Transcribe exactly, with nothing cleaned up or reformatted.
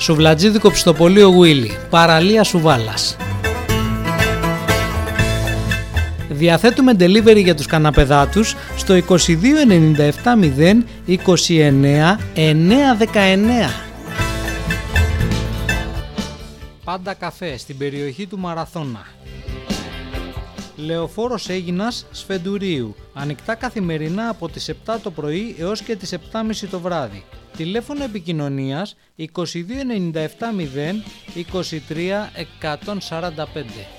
Σουβλατζίδικο Πιστοπωλείο Γουίλι, παραλία Σουβάλας. Διαθέτουμε delivery για τους καναπεδάτους στο είκοσι δύο ενενήντα επτά μηδέν είκοσι εννέα εννιακόσια δεκαεννέα. Πάντα καφέ στην περιοχή του Μαραθώνα. Λεωφόρος Αίγινας Σφεντουρίου. Ανοιχτά καθημερινά από τις επτά το πρωί έως και τις επτά και μισή το βράδυ. Τηλέφωνο επικοινωνίας είκοσι δύο ενενήντα επτά μηδέν είκοσι τρία εκατόν σαράντα πέντε.